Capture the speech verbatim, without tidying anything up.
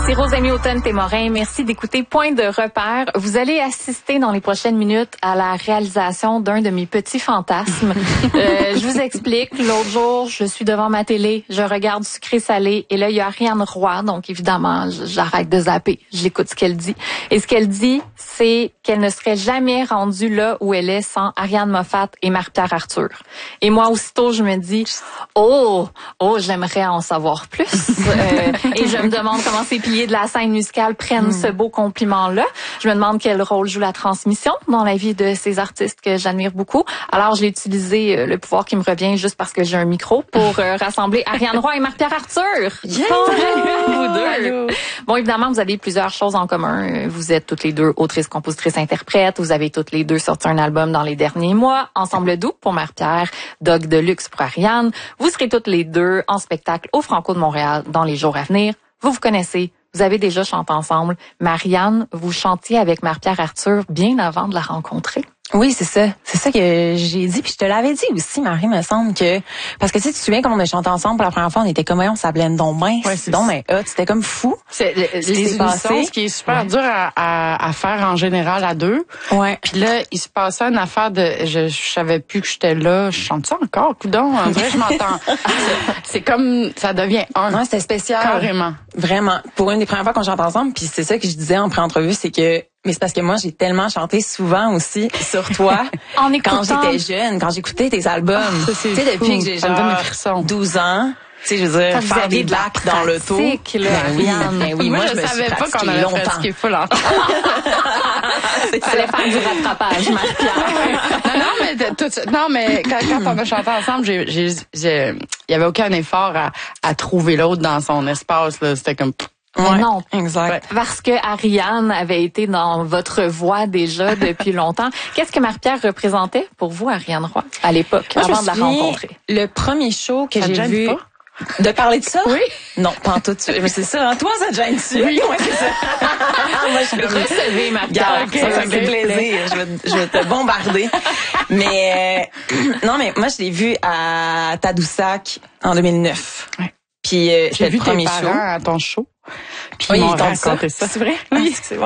Ici Rosemie Automne-Témorin. Merci d'écouter Point de repère. Vous allez assister dans les prochaines minutes à la réalisation d'un de mes petits fantasmes. euh, je vous explique. L'autre jour, je suis devant ma télé, je regarde Sucré-Salé et là, il y a Ariane Roy. Donc, évidemment, j'arrête de zapper. J'écoute ce qu'elle dit. Et ce qu'elle dit, c'est qu'elle ne serait jamais rendue là où elle est sans Ariane Moffat et Marie-Pierre Arthur. Et moi, aussitôt, je me dis, oh, oh, j'aimerais en savoir plus. euh, et je me demande comment ces piliers de la scène musicale prennent mm. ce beau compliment-là. Je me demande quel rôle joue la transmission dans la vie de ces artistes que j'admire beaucoup. Alors, j'ai utilisé euh, le pouvoir qui me revient juste parce que j'ai un micro pour euh, rassembler Ariane Roy et Marie-Pierre Arthur. Yeah! Vous deux. Allô. Bon, évidemment, vous avez plusieurs choses en commun. Vous êtes toutes les deux autrices, compositrices, interprètes. Vous avez toutes les deux sorti un album dans les derniers mois. Ensemble doux pour Marie-Pierre, Dog de luxe pour Ariane. Vous serez toutes les deux en spectacle au Franco de Montréal dans les jours à venir. Vous vous connaissez, vous avez déjà chanté ensemble. Marianne, vous chantiez avec Marie-Pierre Arthur bien avant de la rencontrer. Oui, c'est ça. C'est ça que j'ai dit. Puis je te l'avais dit aussi, Marie, me semble que... Parce que tu sais, tu te souviens quand on a chanté ensemble pour la première fois, on était comme, on s'appelait donc ben. Ouais, c'est donc ben hot. C'était comme fou. C'est les, les unissons, ce qui est super ouais. dur à, à, à faire en général à deux. Ouais. Puis là, il se passait une affaire de... Je, je savais plus que j'étais là. Je chante ça encore, coudonc. En vrai, je m'entends. C'est comme... Ça devient un. Ouais, c'était spécial. Carrément. Vraiment. Pour une des premières fois qu'on chante ensemble, puis c'est ça que je disais en pré-entrevue, c'est que... Mais c'est parce que moi, j'ai tellement chanté souvent aussi sur toi en quand j'étais jeune, quand j'écoutais tes albums. Oh, tu sais, depuis que j'ai genre douze ans, tu sais, je veux dire, faire des bacs dans l'auto. Ben oui, ben oui, moi, moi je, je me savais suis pas qu'on avait longtemps. pratiqué full en Fallait faire du rattrapage, Marie-Pierre. non, non, mais, tout, non, mais quand, quand on a chanté ensemble, j'ai, j'ai, j'ai, il y avait aucun effort à, à trouver l'autre dans son espace, là. C'était comme... Ouais, non, exact. Parce que Ariane avait été dans votre voix déjà depuis longtemps. Qu'est-ce que Marie-Pierre représentait pour vous, Ariane Roy, à l'époque, moi, avant de la rencontrer? Le premier show que ça j'ai vu... Pas? De parler de ça? Oui. Non, pas en tout. Mais c'est ça, hein? Toi, ça te gêne-tu? Oui, ouais, c'est ça. Moi, je suis comme... Recevez, Marie-Pierre. Okay, ça me fait plaisir. Je vais, je vais te bombarder. Mais, euh, non, mais moi, je l'ai vu à Tadoussac en deux mille neuf. Ouais. Puis, euh, j'ai vu le premier tes parents show. à ton show. Puis oui, ils m'ont raconté ça. ça. C'est vrai? Oui, c'est bon.